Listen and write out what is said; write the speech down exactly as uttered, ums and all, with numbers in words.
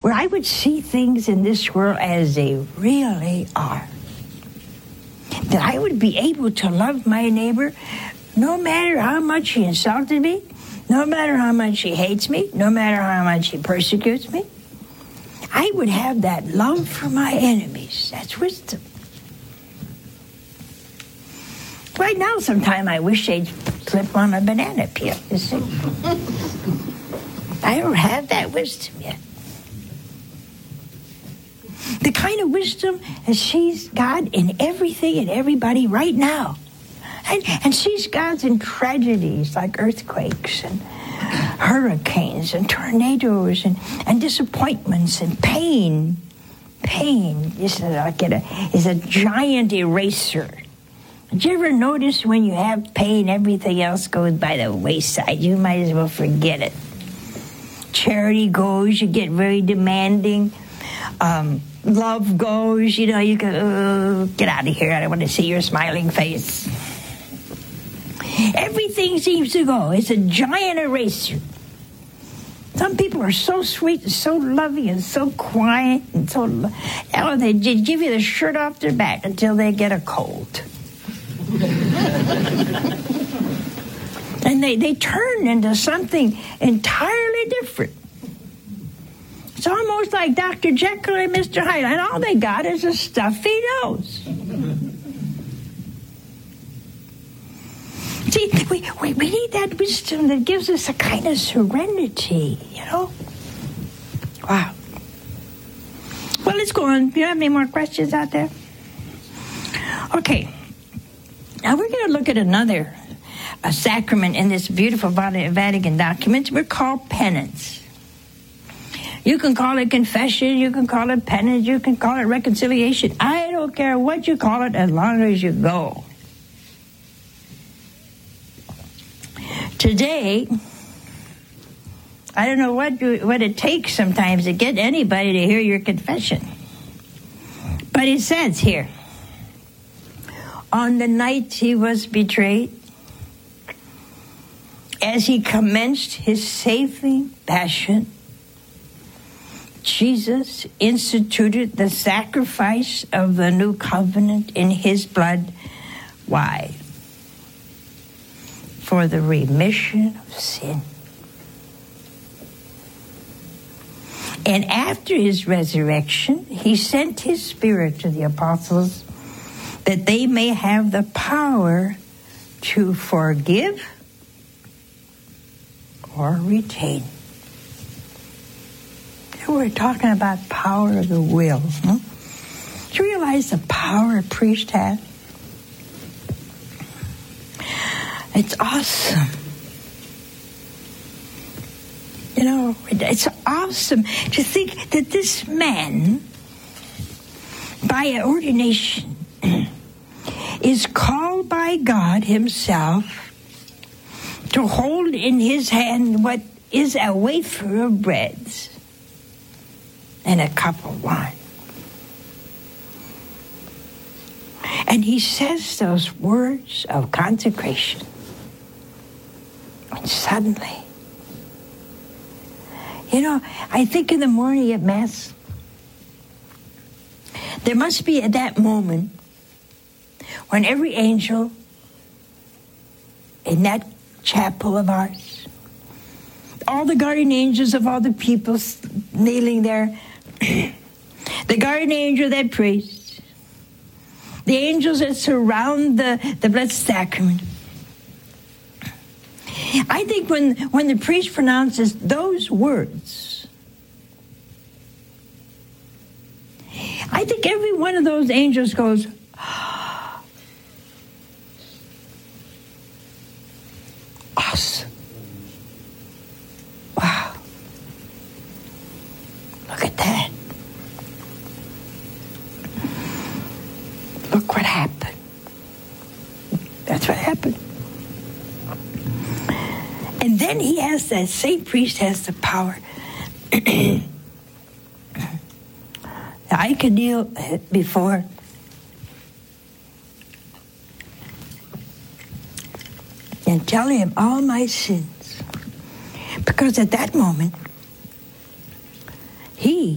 where I would see things in this world as they really are. That I would be able to love my neighbor no matter how much he insulted me, no matter how much he hates me, no matter how much he persecutes me. I would have that love for my enemies. That's wisdom. Right now, sometime I wish they'd slip on a banana peel, you see. I don't have that wisdom yet. The kind of wisdom that sees God in everything and everybody right now. And, and sees God in tragedies like earthquakes and hurricanes and tornadoes and, and disappointments and pain. Pain is like a, is a giant eraser. Did you ever notice when you have pain, everything else goes by the wayside? You might as well forget it. Charity goes, you get very demanding. Um, love goes, you know, you go, oh, get out of here. I don't want to see your smiling face. Everything seems to go. It's a giant eraser. Some people are so sweet and so loving and so quiet and so, oh, they give you the shirt off their back until they get a cold. And they, they turn into something entirely different. It's almost like Doctor Jekyll and Mister Hyde, and all they got is a stuffy nose. See, we, we, we need that wisdom that gives us a kind of serenity, you know? Wow. Well, let's go on. Do you have any more questions out there? Okay. Now we're going to look at another a sacrament in this beautiful Vatican document. We're called penance. You can call it confession, you can call it penance, you can call it reconciliation. I don't care what you call it as long as you go. Today, I don't know what what it takes sometimes to get anybody to hear your confession. But it says here, on the night he was betrayed, as he commenced his saving passion, Jesus instituted the sacrifice of the new covenant in his blood. Why? For the remission of sin. And after his resurrection, he sent his Spirit to the apostles that they may have the power to forgive or retain. We're talking about power of the will. Huh? Do you realize the power a priest has? It's awesome. You know, it's awesome to think that this man, by ordination, is called by God himself to hold in his hand what is a wafer of bread and a cup of wine. And he says those words of consecration. And suddenly, you know, I think in the morning at Mass, there must be at that moment when every angel in that chapel of ours, all the guardian angels of all the people kneeling there, the guardian angel that prays, the angels that surround the, the Blessed Sacrament. I think when, when the priest pronounces those words, I think every one of those angels goes, awesome. Wow. Look at that. Look what happened. That's what happened. And then he has, that same priest has the power. I could kneel before and tell him all my sins. Because at that moment, he